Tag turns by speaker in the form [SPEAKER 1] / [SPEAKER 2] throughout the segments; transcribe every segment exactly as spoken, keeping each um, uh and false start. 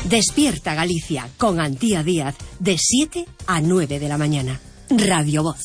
[SPEAKER 1] Despierta Galicia con Antía Díaz de siete a nueve de la mañana. Radio Voz.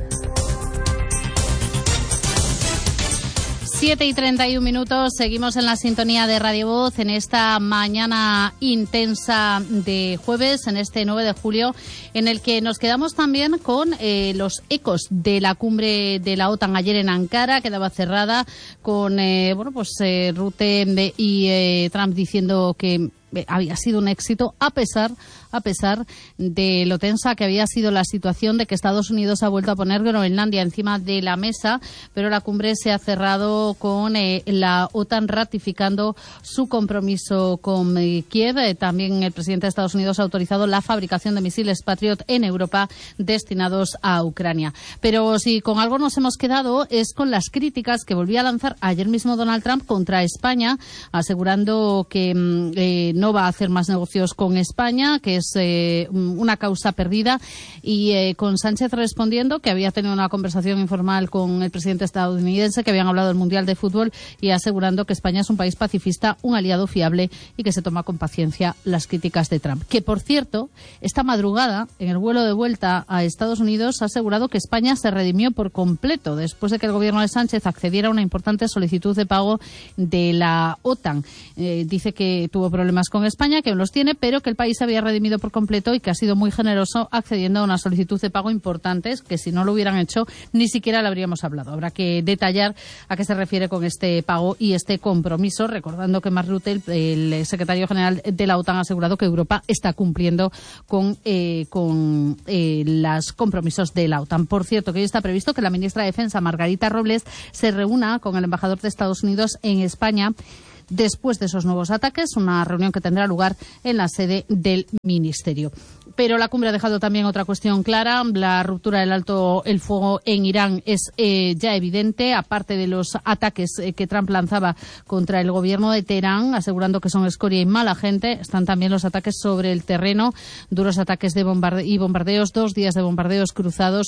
[SPEAKER 2] siete y treinta y un minutos, seguimos en la sintonía de Radio Voz en esta mañana intensa de jueves, en este nueve de julio, en el que nos quedamos también con eh, los ecos de la cumbre de la OTAN ayer en Ankara. Quedaba cerrada con eh, bueno pues eh, Rutte y eh, Trump diciendo que había sido un éxito a pesar a pesar de lo tensa que había sido la situación, de que Estados Unidos ha vuelto a poner Groenlandia encima de la mesa, pero la cumbre se ha cerrado con eh, la OTAN ratificando su compromiso con eh, Kiev. Eh, también el presidente de Estados Unidos ha autorizado la fabricación de misiles Patriot en Europa destinados a Ucrania. Pero si con algo nos hemos quedado es con las críticas que volvía a lanzar ayer mismo Donald Trump contra España, asegurando que eh, no va a hacer más negocios con España, que es eh, una causa perdida, y eh, con Sánchez respondiendo que había tenido una conversación informal con el presidente estadounidense, que habían hablado del Mundial de Fútbol, y asegurando que España es un país pacifista, un aliado fiable y que se toma con paciencia las críticas de Trump. Que, por cierto, esta madrugada, en el vuelo de vuelta a Estados Unidos, ha asegurado que España se redimió por completo después de que el gobierno de Sánchez accediera a una importante solicitud de pago de la OTAN. Eh, dice que tuvo problemas con España, que los tiene, pero que el país se había redimido por completo y que ha sido muy generoso accediendo a una solicitud de pago importantes, que si no lo hubieran hecho ni siquiera le habríamos hablado. Habrá que detallar a qué se refiere con este pago y este compromiso, recordando que Mark Rutte, el, el secretario general de la OTAN, ha asegurado que Europa está cumpliendo con, eh, con eh, los compromisos de la OTAN. Por cierto, que hoy está previsto que la ministra de Defensa, Margarita Robles, se reúna con el embajador de Estados Unidos en España después de esos nuevos ataques, una reunión que tendrá lugar en la sede del Ministerio. Pero la cumbre ha dejado también otra cuestión clara. La ruptura del alto el fuego en Irán es eh, ya evidente, aparte de los ataques eh, que Trump lanzaba contra el gobierno de Teherán, asegurando que son escoria y mala gente. Están también los ataques sobre el terreno, duros ataques de bombarde- y bombardeos, dos días de bombardeos cruzados,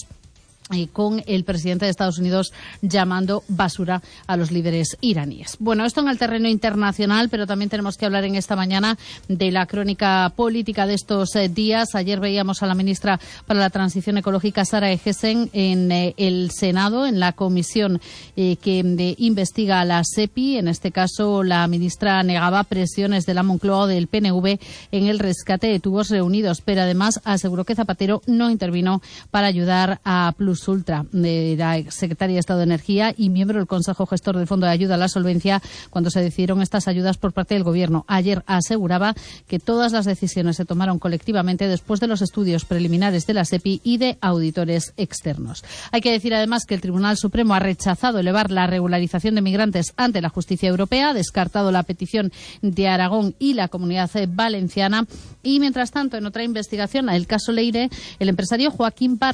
[SPEAKER 2] y con el presidente de Estados Unidos llamando basura a los líderes iraníes. Bueno, esto en el terreno internacional, pero también tenemos que hablar en esta mañana de la crónica política de estos eh, días. Ayer veíamos a la ministra para la Transición Ecológica, Sara Eggesen, en eh, el Senado, en la comisión eh, que de, investiga a la SEPI. En este caso, la ministra negaba presiones de la Moncloa o del P N V en el rescate de tubos reunidos, pero además aseguró que Zapatero no intervino para ayudar a Plus Ultra. La secretaria de Estado de Energía y miembro del Consejo Gestor del Fondo de Ayuda a la Solvencia cuando se decidieron estas ayudas por parte del Gobierno. Ayer aseguraba que todas las decisiones se tomaron colectivamente después de los estudios preliminares de la SEPI y de auditores externos. Hay que decir además que el Tribunal Supremo ha rechazado elevar la regularización de migrantes ante la justicia europea, ha descartado la petición de Aragón y la Comunidad Valenciana, y mientras tanto, en otra investigación, el caso Leire, el empresario Joaquín Parra